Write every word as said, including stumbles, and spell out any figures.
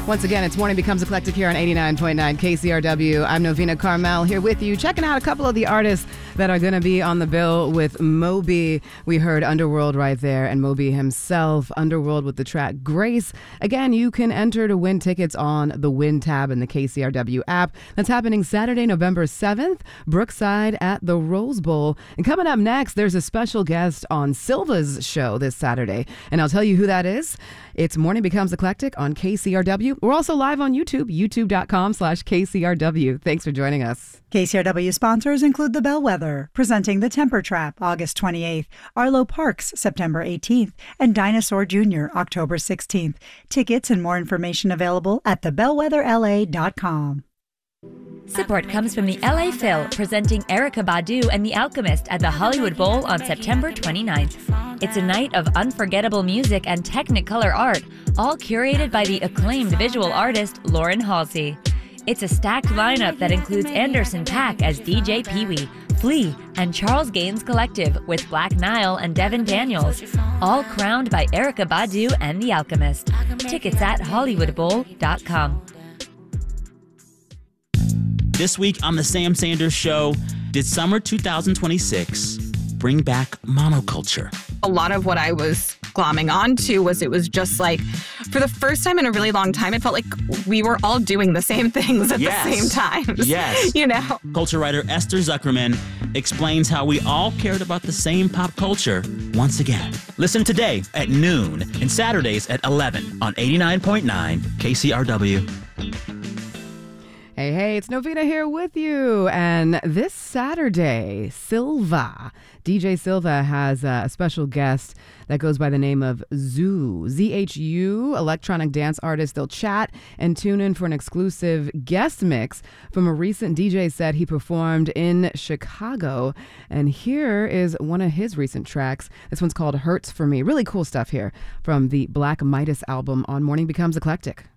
Once again, it's Morning Becomes Eclectic here on eighty-nine point nine K C R W. I'm Novina Carmel here with you, checking out a couple of the artists that are going to be on the bill with Moby. We heard Underworld right there, and Moby himself, Underworld with the track Grace. Again, you can enter to win tickets on the Win tab in the K C R W app. That's happening Saturday, November seventh, Brookside at the Rose Bowl. And coming up next, there's a special guest on Silva's show this Saturday, and I'll tell you who that is. It's Morning Becomes Eclectic on K C R W. We're also live on YouTube, youtube.com slash KCRW. Thanks for joining us. K C R W sponsors include The Bellwether, presenting The Temper Trap, August twenty-eighth, Arlo Parks, September eighteenth, and Dinosaur Junior, October sixteenth. Tickets and more information available at the bellwether l a dot com. Support comes from the L A Phil, presenting Erykah Badu and The Alchemist at the Hollywood Bowl on September twenty-ninth. It's a night of unforgettable music and Technicolor art, all curated by the acclaimed visual artist Lauren Halsey. It's a stacked lineup that includes Anderson .Paak as D J Pee-wee, Flea, and Charles Gaines Collective with Black Nile and Devin Daniels, all crowned by Erykah Badu and The Alchemist. Tickets at hollywood bowl dot com. This week on The Sam Sanders Show, did summer two thousand twenty-six bring back monoculture? A lot of what I was glomming onto was it was just like, for the first time in a really long time, it felt like we were all doing the same things at yes. the same time. Yes. You know? Culture writer Esther Zuckerman explains how we all cared about the same pop culture once again. Listen today at noon and Saturdays at eleven on eighty-nine point nine K C R W. Hey, hey, it's Novina here with you. And this Saturday, Silva, D J Silva has a special guest that goes by the name of Zhu, Z H U, electronic dance artist. They'll chat and tune in for an exclusive guest mix from a recent D J set he performed in Chicago. And here is one of his recent tracks. This one's called Hurts for Me. Really cool stuff here from the Black Midas album on Morning Becomes Eclectic.